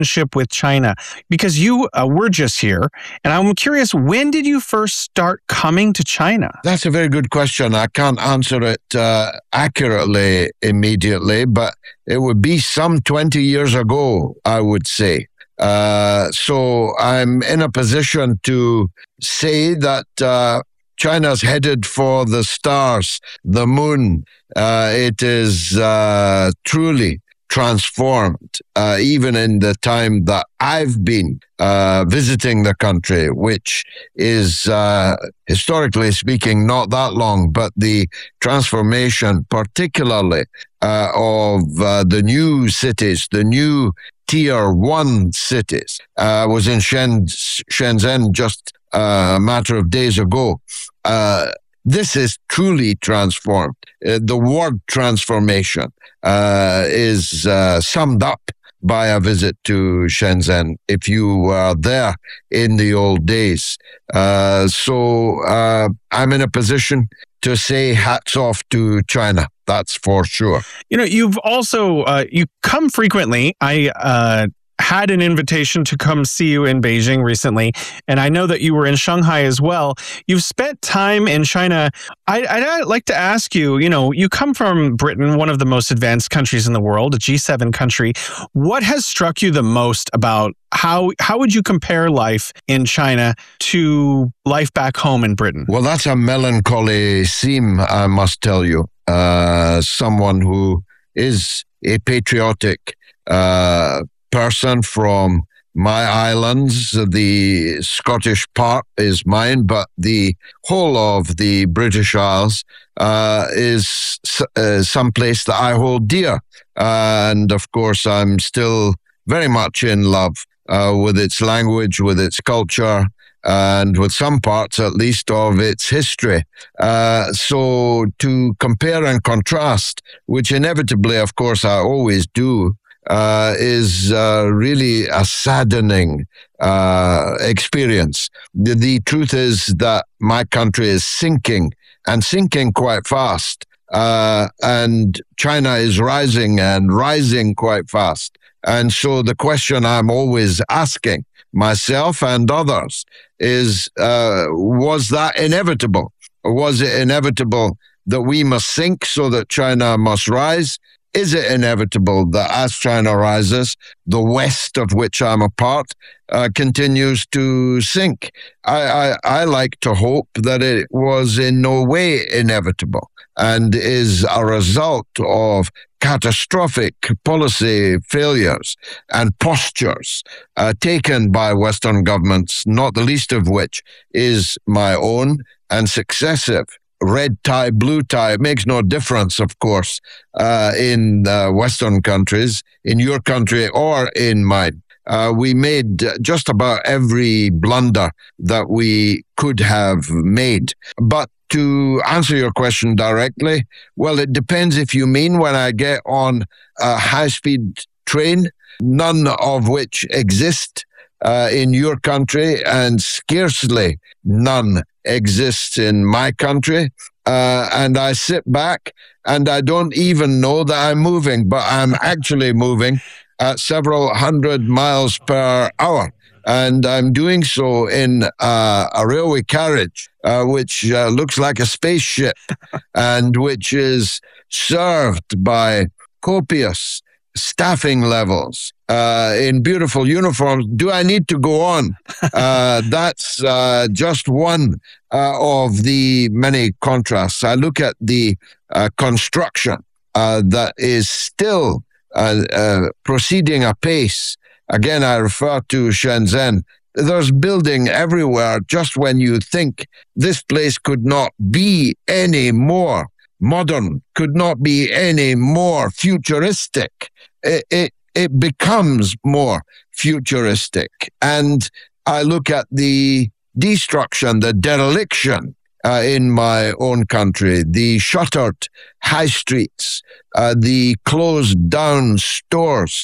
relationship with China? Because you were just here, and I'm curious, when did you first start coming to China? That's a very good question. I can't answer it accurately immediately, but it would be some 20 years ago, I would say. So I'm in a position to say that China's headed for the stars, the moon. It is truly transformed, even in the time that I've been visiting the country, which is, historically speaking, not that long, but the transformation, particularly of the new cities, the new Tier 1 cities. I was in Shenzhen just a matter of days ago. This is truly transformed. The word transformation is summed up by a visit to Shenzhen, if you were there in the old days. So I'm in a position to say hats off to China. That's for sure. You've also, you come frequently. I had an invitation to come see you in Beijing recently, and I know that you were in Shanghai as well. You've spent time in China. I'd like to ask you, you come from Britain, one of the most advanced countries in the world, a G7 country. What has struck you the most about how would you compare life in China to life back home in Britain? Well, that's a melancholy theme, I must tell you. Someone who is a patriotic person from my islands. The Scottish part is mine, but the whole of the British Isles is some place that I hold dear. And of course, I'm still very much in love with its language, with its culture, and with some parts, at least, of its history. So to compare and contrast, which inevitably, of course, I always do, is really a saddening experience. The truth is that my country is sinking, and sinking quite fast. And China is rising and rising quite fast. And so the question I'm always asking myself and others is, was that inevitable? Was it inevitable that we must sink so that China must rise? Is it inevitable that as China rises, the West of which I'm a part continues to sink? I like to hope that it was in no way inevitable and is a result of catastrophic policy failures and postures taken by Western governments, not the least of which is my own, and successive red tie, blue tie. It makes no difference, of course, in Western countries, in your country or in mine. We made just about every blunder that we could have made. But to answer your question directly, well, it depends if you mean when I get on a high-speed train, none of which exist in your country, and scarcely none exists in my country. And I sit back and I don't even know that I'm moving, but I'm actually moving at several hundred miles per hour. And I'm doing so in a railway carriage, which looks like a spaceship and which is served by copious staffing levels in beautiful uniforms. Do I need to go on? That's just one of the many contrasts. I look at the construction that is still proceeding apace. Again, I refer to Shenzhen. There's building everywhere just when you think this place could not be any more modern, could not be any more futuristic. It becomes more futuristic. And I look at the destruction, the dereliction in my own country, the shuttered high streets, the closed down stores,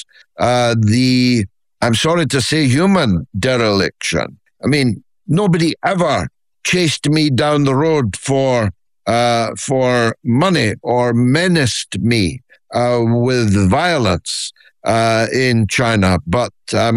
I'm sorry to say, human dereliction. I mean, nobody ever chased me down the road for money or menaced me with violence. in China, but